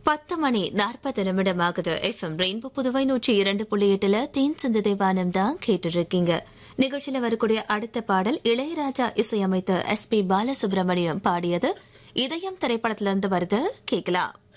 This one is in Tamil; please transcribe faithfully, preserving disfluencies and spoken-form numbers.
பத்து மணி நாற்பது நிமிடம் ஆகுது. எஃப்எம் ரெயின்போ புதுவை நூற்றி இரண்டு புள்ளி எட்டுல தேன் சிந்து தேவானம் தான் கேட்டு இருக்கீங்க. நிகழ்ச்சியில வரக்கூடிய அடுத்த பாடல் இளையராஜா இசையமைத்த எஸ் பி பாலசுப்ரமணியம் பாடியது. இதயம் திரைப்படத்திலிருந்து வருது, கேட்கலாம்.